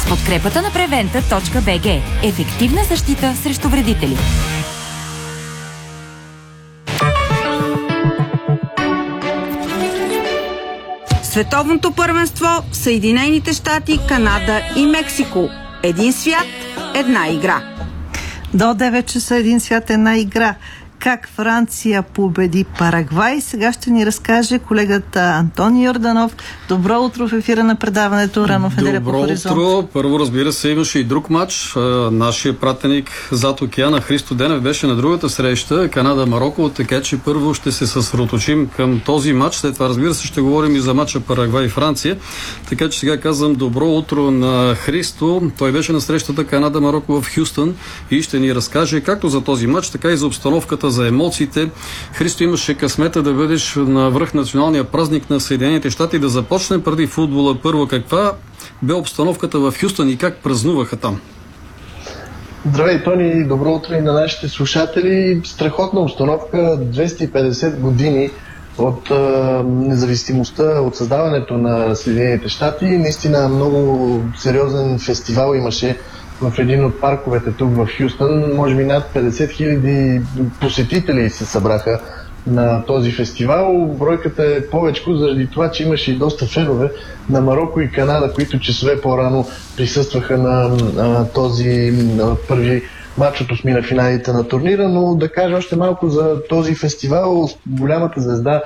подкрепата на Preventa.bg. Ефективна защита срещу вредители. Световното първенство в Съединените щати, Канада и Мексико. Един свят, една игра. До 9 часа един свят, една игра. Как Франция победи Парагвай. Сега ще ни разкаже колегата Антони Йорданов. Добро утро в ефира на предаването Рано в неделя по Хоризонт. Добро утро. Първо, разбира се, имаше и друг матч. Нашия пратеник зад океана Христо Денев беше на другата среща, Канада-Мароко, така че първо ще се съсредоточим към този матч. След това, разбира се, ще говорим и за матча Парагвай-Франция. Така че сега казвам добро утро на Христо. Той беше на срещата Канада-Мароко в Хюстън и ще ни разкаже както за този матч, така и за обстановката, за емоциите. Христо, имаше късмета да бъдеш на връх националния празник на Съединените щати. Да започнем преди футбола. Първо, каква бе обстановката в Хюстън и как празнуваха там? Здравей, Тони, добро утро и на нашите слушатели. Страхотна обстановка, 250 години от независимостта, от създаването на Съединените щати. Наистина много сериозен фестивал имаше в един от парковете тук в Хюстън. Може би над 50 000 посетители се събраха на този фестивал. Бройката е повечко заради това, че имаше и доста фенове на Мароко и Канада, които часове по-рано присъстваха на този първи матч от осмина финалите на турнира, но да кажа още малко за този фестивал. Голямата звезда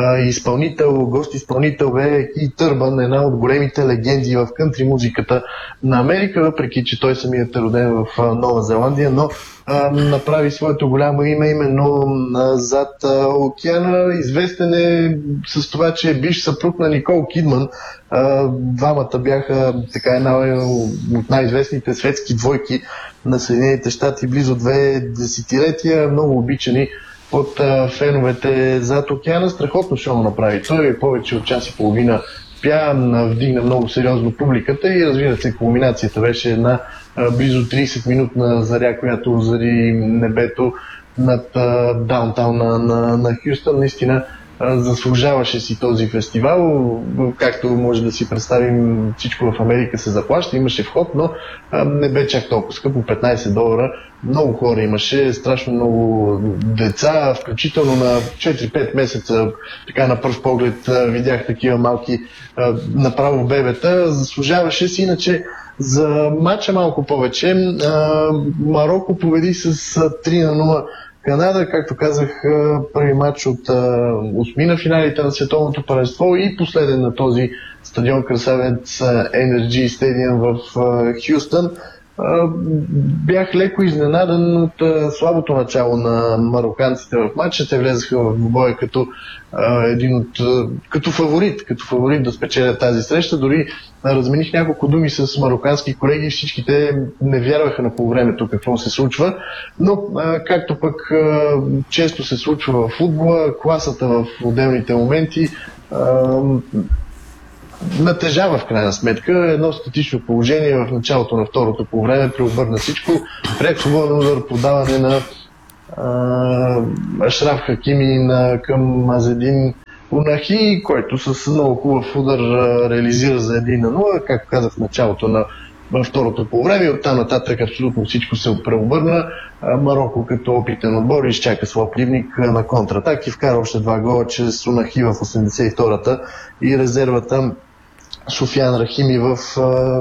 гост-изпълнител бе Кит Урбан, една от големите легенди в кънтри музиката на Америка, въпреки че той самият е роден в Нова Зеландия, но направи своето голямо име именно зад океана. Известен е с това, че е бивш съпруг на Никол Кидман. Двамата бяха така една от най-известните светски двойки на Съединените щати близо 2 десетилетия, много обичани от феновете зад океана. Страхотно шоу направи. Той повече от час и половина пя, вдигна много сериозно публиката и разбира се, кулминацията беше една близо 30-минутна заря, която озари небето над даунтауна на Хюстън. Наистина заслужаваше си този фестивал. Както може да си представим, всичко в Америка се заплаща, имаше вход, но не бе чак толкова скъпо, $15. Много хора имаше, страшно много деца, включително на 4-5 месеца, така на пръв поглед видях такива малки направо бебета. Заслужаваше си, иначе за матча малко повече. Мароко победи с 3-0 Канада, както казах, първи матч от осмина финалите на световното първенство и последен на този стадион красавец Energy Stadium в Хюстън. Бях леко изненадан от слабото начало на мароканците в матча. Те влезаха в боя като фаворит да спечелят тази среща. Дори размених няколко думи с марокански колеги, всичките не вярваха на полувремето какво се случва, но както пък често се случва в футбола, класата в отделните моменти натежава в крайна сметка. Едно статично положение в началото на второто полувреме преобърна всичко. Пряк свободен удар, подаване на Ашраф Хакими към Азедин Унахи, който с много хубав удар реализира за 1-0, както казах в началото на второто полувреме. И оттам нататък абсолютно всичко се преобърна. Мароко като опитен отбор изчака своя противник на контратак и вкара още 2 гола чрез Унахи в 82-та и резервата Софиян Рахими в